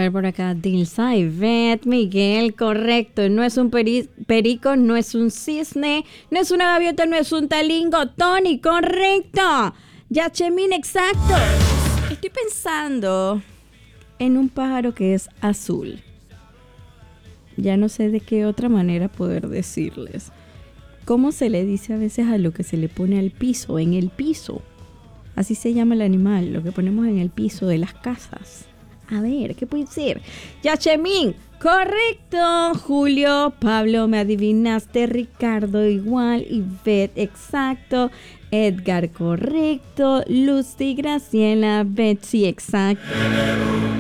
ver por acá. Dilsa y Vet, Miguel, correcto. No es un perico, no es un cisne, no es una gaviota, no es un talingo. Tony, correcto. Yachemín, exacto. Estoy pensando en un pájaro que es azul. Ya no sé de qué otra manera poder decirles. ¿Cómo se le dice a veces a lo que se le pone al piso, en el piso? Así se llama el animal, lo que ponemos en el piso de las casas. A ver, ¿qué puede ser? Yachemín, correcto. Julio, Pablo, me adivinaste. Ricardo, igual. Ivette, exacto. Edgar, correcto. Lucy, Graciela, Betsy, exacto.